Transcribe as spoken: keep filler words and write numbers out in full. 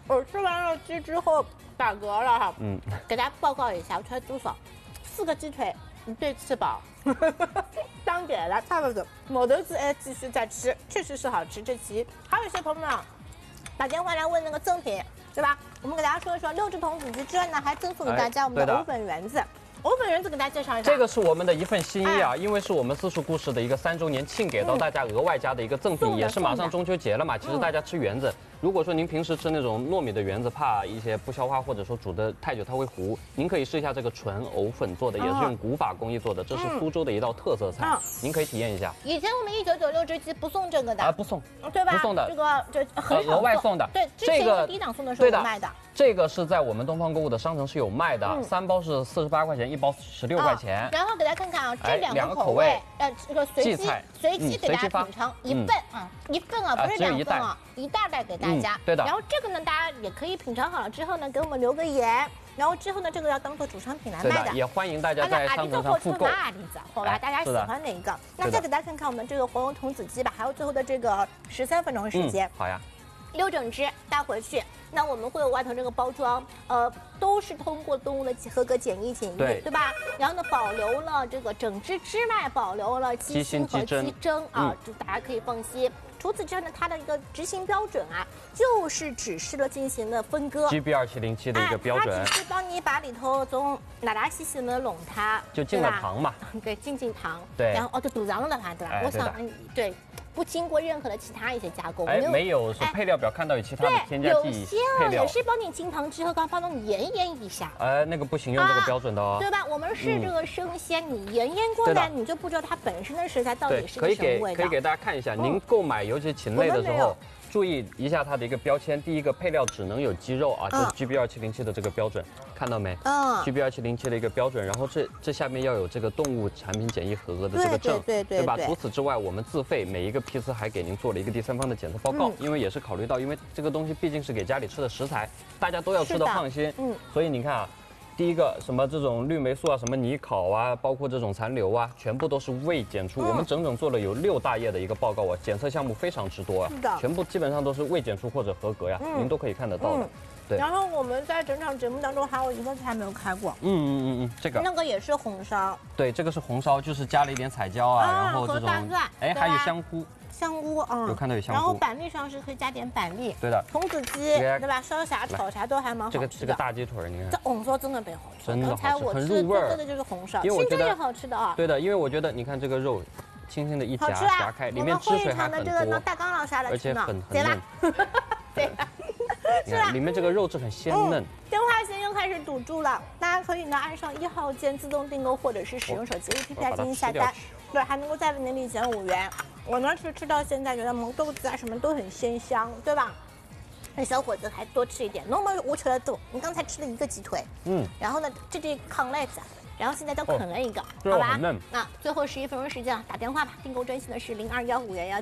我吃完了鸡之后打嗝了哈， 嗯， 给大家报告一下，我吃了多少？四个鸡腿，一对吃饱。当点了，差不多。某头子哎，继续再吃，确实是好吃。这期还有一些朋友们啊打电话来问那个赠品，对吧？我们给大家说一说，六只童子鸡之外呢，还赠送给大家我们的藕粉圆子。藕粉圆子给大家介绍一下， 这个是我们的一份心意啊，因为是我们私塾故事的一个三周年庆，给到大家额外加的一个赠品，也是马上中秋节了嘛。其实大家吃圆子，如果说您平时吃那种糯米的圆子，怕一些不消化，或者说煮的太久它会糊，您可以试一下这个纯藕粉做的，也是用古法工艺做的，这是苏州的一道特色菜，您可以体验一下。 以前我们一九九六只鸡不送这个的啊，不送， 对吧？ 不送的， 这个这很少额外送的。 对，这个低档送的时候有卖的。 这个是在我们东方购物的商城是有卖的，三包是四十八块钱，一包十六块钱。 然后给大家看看啊，这两个口味，呃，这个随机随机给大家品尝一份啊，一份啊，不是两份啊，一大袋给大家。 对的。 然后这个呢，大家也可以品尝好了之后呢，给我们留个言。然后之后呢，这个要当做主商品来卖的。 也欢迎大家在商城上复购。 好吧，大家喜欢哪一个？那再给大家看看我们这个黄油童子鸡吧，还有最后的这个十三分钟的时间。 好呀。 六整只带回去，那我们会有外头这个包装，呃，都是通过动物的合格检疫检疫，对, 对吧？然后呢，保留了这个整只之外，保留了鸡心和鸡胗啊，就大家可以放心。除此之外呢，它的一个执行标准啊，就是指示了进行了分割 G B 二七零七的一个标准， 它只是帮你把里头从哪哪细细的拢它， 就进了糖嘛， 对，进进糖， 对， 然后哦，就堵上了它，对吧？我想，嗯，对。不经过任何的其他一些加工， 哎，没有说配料表看到有其他的添加剂有些也是帮你进糖之后，刚帮你盐腌一下。 哎，那个不行，用这个标准的哦， 对吧？我们是这个生鲜，你盐腌过来，你就不知道它本身的食材到底是个什么味道。 可以给大家看一下，您购买尤其禽类的时候，注意一下它的一个标签。第一个配料只能有鸡肉啊，就是 G B 二七零七的这个标准，看到没？嗯 ，G B 二七零七的一个标准，然后这这下面要有这个动物产品检疫合格的这个证， 对对对吧？除此之外，我们自费每一个批次还给您做了一个第三方的检测报告，因为也是考虑到，因为这个东西毕竟是给家里吃的食材，大家都要吃的放心，嗯，所以你看啊。第一个什么这种绿霉素啊，什么泥烤啊，包括这种残留啊，全部都是未检出。我们整整做了有六大页的一个报告啊，检测项目非常之多啊，全部基本上都是未检出或者合格呀，您都可以看得到的。对。 然后我们在整场节目当中还有一个菜没有开过， 嗯嗯嗯嗯，这个那个也是红烧。 对，这个是红烧，就是加了一点彩椒啊，然后这种哎还有香菇。 香菇啊， 有看到有香菇， 然后板栗上是可以加点板栗， 对的。 童子鸡，对吧？烧啥炒啥都还蛮好吃的。 这个这个大鸡腿，你看， 这红烧真的别好吃， 真的好吃， 刚才我吃的最多的就是红烧，清蒸也好吃的啊。 对的，因为我觉得你看这个肉，轻轻的一夹夹开，里面汁水还很多， 大刚老师来而且很很嫩，对。 是吧？里面这个肉质很鲜嫩。 电话线又开始堵住了，大家可以呢按上一号键自动订购，或者是使用手机 A P P 进行下单，对，还能够再为您领减五元。我呢是吃到现在觉得毛豆子啊什么都很鲜香，对吧？那小伙子还多吃一点，那么我吃了多，你刚才吃了一个鸡腿，嗯，然后呢这这炕赖子。然后现在都啃了一个，好吧？那最后十一分钟时间啊，打电话吧，订购专线的是零二幺五幺幺。